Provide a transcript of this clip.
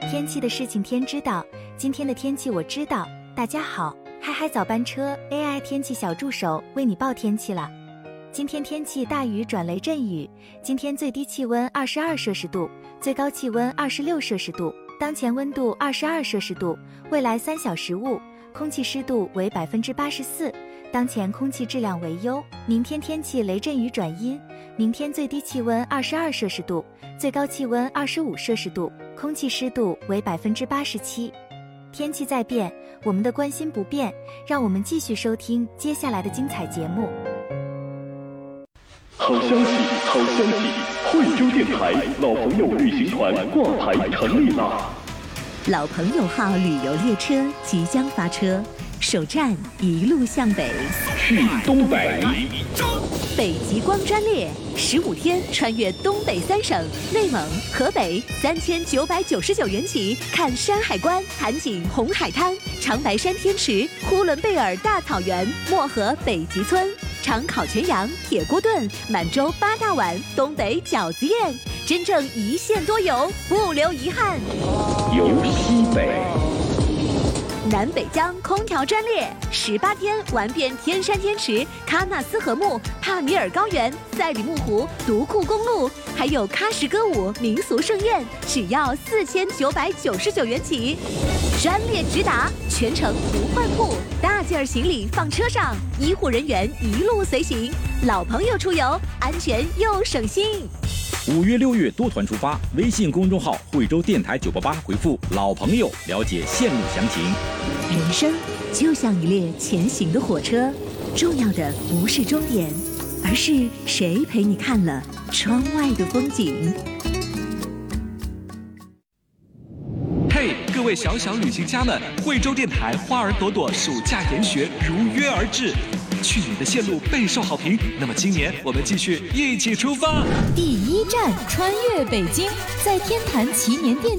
天气的事情天知道，今天的天气我知道。大家好，嗨嗨早班车 AI 天气小助手为你报天气了。今天天气大雨转雷阵雨，今天最低气温22摄氏度，最高气温26摄氏度，当前温度22摄氏度，未来3小时雾，空气湿度为84%，当前空气质量为优。明天天气雷阵雨转阴，明天最低气温22摄氏度，最高气温25摄氏度，空气湿度为87%。天气在变，我们的关心不变，让我们继续收听接下来的精彩节目。 好消息，好消息！惠州电台老朋友旅行团挂牌成立啦！ 老朋友号旅游列车即将发车，首站一路向北， 去东北。 北极光专列15天穿越东北3省，内蒙、河北，3999元起看山海关、盘锦红海滩、长白山天池、呼伦贝尔大草原、漠河北极村。尝烤全羊、铁锅炖、满洲8大碗、东北饺子宴，真正一线多游，不留遗憾。 游西北， 南北疆空调专列18天玩遍天山天池、喀纳斯河木、帕米尔高原、赛里木湖、独库公路，还有喀什歌舞民俗盛宴，只要4999元起。专列直达，全程不换铺，大件行李放车上，医护人员一路随行，老朋友出游，安全又省心。 5月6月多团出发，微信公众号惠州电台988回复老朋友了解线路详情。 人生就像一列前行的火车，重要的不是终点，而是谁陪你看了窗外的风景。 嘿，各位小小旅行家们，惠州电台花儿朵朵暑假研学如约而至。去年的线路备受好评，那么今年我们继续一起出发。 第1站穿越北京，在天坛祈年殿